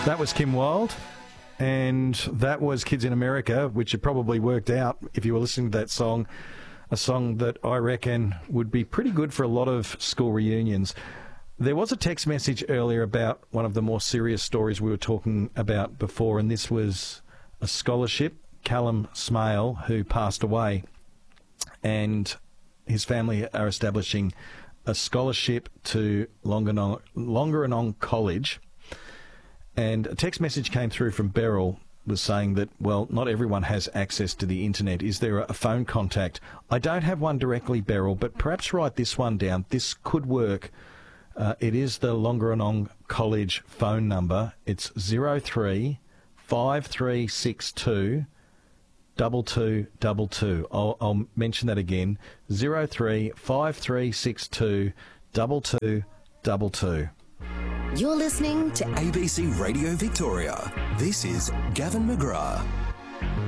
That was Kim Wilde, and that was Kids in America, which had probably worked out if you were listening to that song, a song that I reckon would be pretty good for a lot of school reunions. There was a text message earlier about one of the more serious stories we were talking about before, and this was a scholarship, Callum Smale, who passed away, and his family are establishing a scholarship to Longerenong College. And a text message came through from Beryl, was saying that, well, not everyone has access to the internet. Is there a phone contact? I don't have one directly, Beryl, but perhaps write this one down. This could work. It is the Longerenong College phone number. It's 03 5362 2222. I'll mention that again. 03 5362 2222. You're listening to ABC Radio Victoria. This is Gavin McGrath.